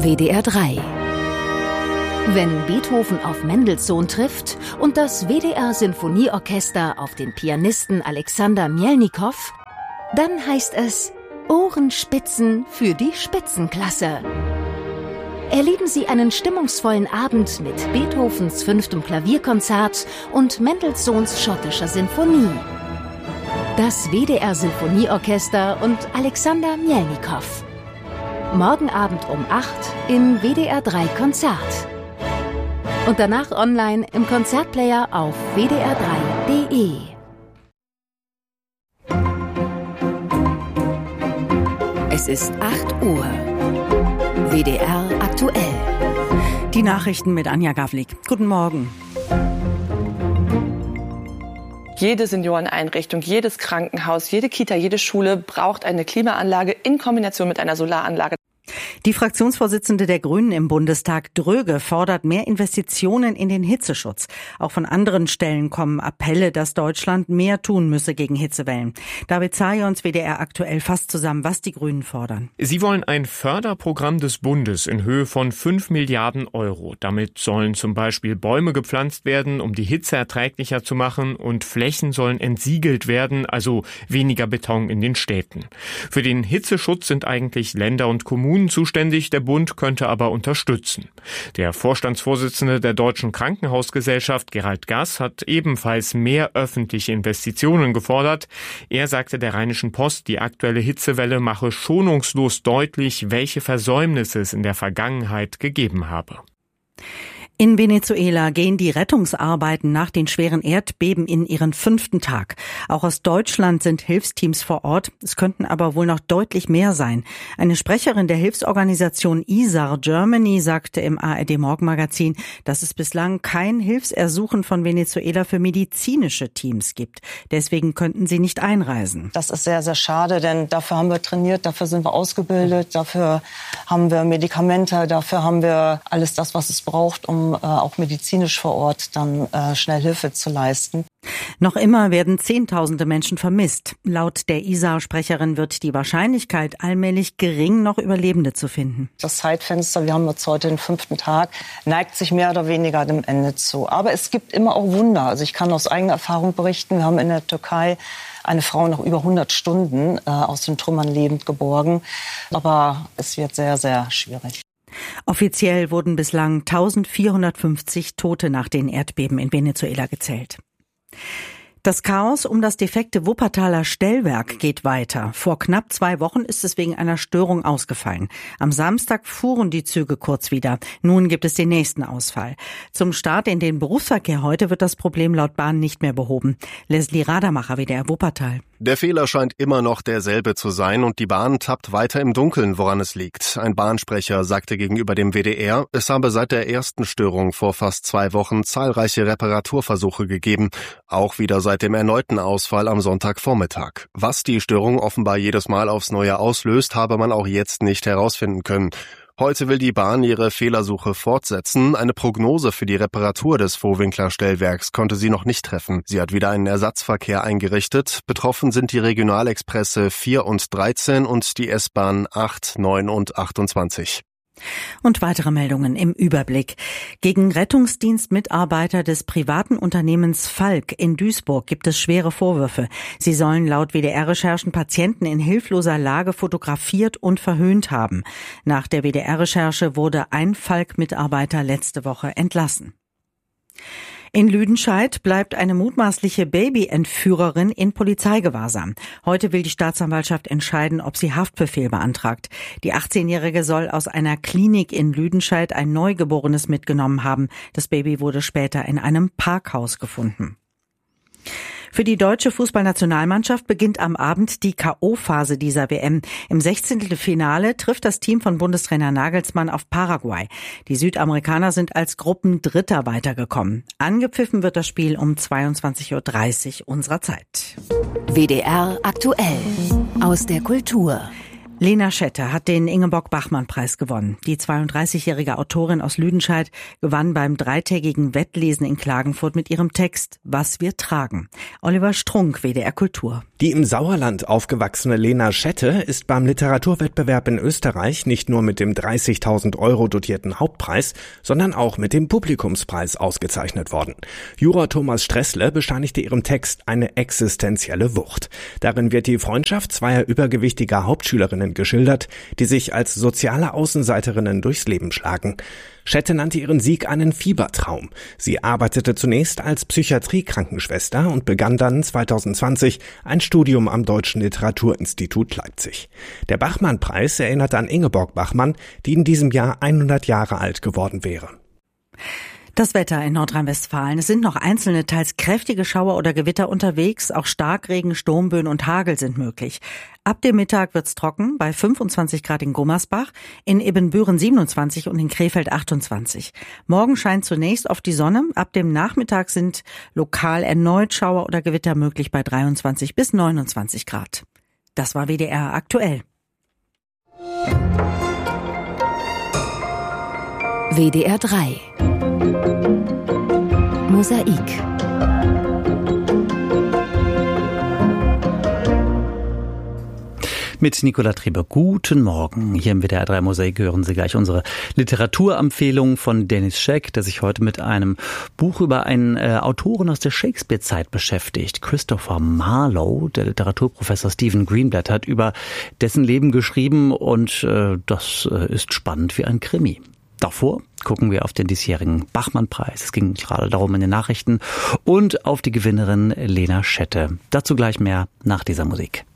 WDR 3. Wenn Beethoven auf Mendelssohn trifft und das WDR-Sinfonieorchester auf den Pianisten Alexander Mjelnikow, dann heißt es Ohrenspitzen für die Spitzenklasse. Erleben Sie einen stimmungsvollen Abend mit Beethovens 5. Klavierkonzert und Mendelssohns schottischer Sinfonie. Das WDR-Sinfonieorchester und Alexander Mjelnikow. Morgen Abend um 8 im WDR 3 Konzert. Und danach online im Konzertplayer auf wdr3.de. Es ist 8 Uhr. WDR aktuell. Die Nachrichten mit Anja Gavlik. Guten Morgen. Jede Senioreneinrichtung, jedes Krankenhaus, jede Kita, jede Schule braucht eine Klimaanlage in Kombination mit einer Solaranlage. Die Fraktionsvorsitzende der Grünen im Bundestag, Dröge, fordert mehr Investitionen in den Hitzeschutz. Auch von anderen Stellen kommen Appelle, dass Deutschland mehr tun müsse gegen Hitzewellen. David Zajons, WDR aktuell, fasst zusammen, was die Grünen fordern. Sie wollen ein Förderprogramm des Bundes in Höhe von 5 Milliarden Euro. Damit sollen zum Beispiel Bäume gepflanzt werden, um die Hitze erträglicher zu machen, und Flächen sollen entsiegelt werden, also weniger Beton in den Städten. Für den Hitzeschutz sind eigentlich Länder und Kommunen zuständig, der Bund könnte aber unterstützen. Der Vorstandsvorsitzende der Deutschen Krankenhausgesellschaft, Gerald Gass, hat ebenfalls mehr öffentliche Investitionen gefordert. Er sagte der Rheinischen Post, die aktuelle Hitzewelle mache schonungslos deutlich, welche Versäumnisse es in der Vergangenheit gegeben habe. In Venezuela gehen die Rettungsarbeiten nach den schweren Erdbeben in ihren 5. Tag. Auch aus Deutschland sind Hilfsteams vor Ort. Es könnten aber wohl noch deutlich mehr sein. Eine Sprecherin der Hilfsorganisation ISAR Germany sagte im ARD-Morgenmagazin, dass es bislang kein Hilfsersuchen von Venezuela für medizinische Teams gibt. Deswegen könnten sie nicht einreisen. Das ist sehr, sehr schade, denn dafür haben wir trainiert, dafür sind wir ausgebildet, dafür haben wir Medikamente, dafür haben wir alles das, was es braucht, um auch medizinisch vor Ort dann schnell Hilfe zu leisten. Noch immer werden Zehntausende Menschen vermisst. Laut der ISAR-Sprecherin wird die Wahrscheinlichkeit allmählich gering, noch Überlebende zu finden. Das Zeitfenster, wir haben jetzt heute den 5. Tag, neigt sich mehr oder weniger dem Ende zu. Aber es gibt immer auch Wunder. Also ich kann aus eigener Erfahrung berichten, wir haben in der Türkei eine Frau nach über 100 Stunden aus den Trümmern lebend geborgen. Aber es wird sehr, sehr schwierig. Offiziell wurden bislang 1450 Tote nach den Erdbeben in Venezuela gezählt. Das Chaos um das defekte Wuppertaler Stellwerk geht weiter. Vor knapp 2 Wochen ist es wegen einer Störung ausgefallen. Am Samstag fuhren die Züge kurz wieder. Nun gibt es den nächsten Ausfall. Zum Start in den Berufsverkehr heute wird das Problem laut Bahn nicht mehr behoben. Leslie Radermacher, WDR Wuppertal. Der Fehler scheint immer noch derselbe zu sein und die Bahn tappt weiter im Dunkeln, woran es liegt. Ein Bahnsprecher sagte gegenüber dem WDR, es habe seit der ersten Störung vor fast 2 Wochen zahlreiche Reparaturversuche gegeben, auch wieder seit dem erneuten Ausfall am Sonntagvormittag. Was die Störung offenbar jedes Mal aufs Neue auslöst, habe man auch jetzt nicht herausfinden können. Heute will die Bahn ihre Fehlersuche fortsetzen. Eine Prognose für die Reparatur des Vohwinkler Stellwerks konnte sie noch nicht treffen. Sie hat wieder einen Ersatzverkehr eingerichtet. Betroffen sind die Regionalexpresse 4 und 13 und die S-Bahn 8, 9 und 28. Und weitere Meldungen im Überblick. Gegen Rettungsdienstmitarbeiter des privaten Unternehmens Falk in Duisburg gibt es schwere Vorwürfe. Sie sollen laut WDR-Recherchen Patienten in hilfloser Lage fotografiert und verhöhnt haben. Nach der WDR-Recherche wurde ein Falk-Mitarbeiter letzte Woche entlassen. In Lüdenscheid bleibt eine mutmaßliche Babyentführerin in Polizeigewahrsam. Heute will die Staatsanwaltschaft entscheiden, ob sie Haftbefehl beantragt. Die 18-Jährige soll aus einer Klinik in Lüdenscheid ein Neugeborenes mitgenommen haben. Das Baby wurde später in einem Parkhaus gefunden. Für die deutsche Fußballnationalmannschaft beginnt am Abend die K.O.-Phase dieser WM. Im 16. Finale trifft das Team von Bundestrainer Nagelsmann auf Paraguay. Die Südamerikaner sind als Gruppendritter weitergekommen. Angepfiffen wird das Spiel um 22:30 Uhr unserer Zeit. WDR aktuell aus der Kultur. Lena Schette hat den Ingeborg-Bachmann-Preis gewonnen. Die 32-jährige Autorin aus Lüdenscheid gewann beim dreitägigen Wettlesen in Klagenfurt mit ihrem Text »Was wir tragen«. Oliver Strunk, WDR Kultur. Die im Sauerland aufgewachsene Lena Schette ist beim Literaturwettbewerb in Österreich nicht nur mit dem 30.000 € dotierten Hauptpreis, sondern auch mit dem Publikumspreis ausgezeichnet worden. Juror Thomas Stressle bescheinigte ihrem Text eine existenzielle Wucht. Darin wird die Freundschaft zweier übergewichtiger Hauptschülerinnen geschildert, die sich als soziale Außenseiterinnen durchs Leben schlagen. Schette nannte ihren Sieg einen Fiebertraum. Sie arbeitete zunächst als Psychiatrie-Krankenschwester und begann dann 2020 ein Studium am Deutschen Literaturinstitut Leipzig. Der Bachmann-Preis erinnert an Ingeborg Bachmann, die in diesem Jahr 100 Jahre alt geworden wäre. Das Wetter in Nordrhein-Westfalen. Es sind noch einzelne, teils kräftige Schauer oder Gewitter unterwegs. Auch Starkregen, Sturmböen und Hagel sind möglich. Ab dem Mittag wird's trocken, bei 25 Grad in Gummersbach, in Ibbenbüren 27 und in Krefeld 28. Morgen scheint zunächst oft die Sonne. Ab dem Nachmittag sind lokal erneut Schauer oder Gewitter möglich bei 23 bis 29 Grad. Das war WDR aktuell. WDR 3 Mosaik. Mit Nicola Treber. Guten Morgen. Hier im WDR 3 Mosaik hören Sie gleich unsere Literaturempfehlung von Dennis Scheck, der sich heute mit einem Buch über einen Autoren aus der Shakespeare-Zeit beschäftigt. Christopher Marlowe, der Literaturprofessor Stephen Greenblatt, hat über dessen Leben geschrieben und das ist spannend wie ein Krimi. Davor gucken wir auf den diesjährigen Bachmann-Preis. Es ging gerade darum in den Nachrichten und auf die Gewinnerin Lena Schette. Dazu gleich mehr nach dieser Musik.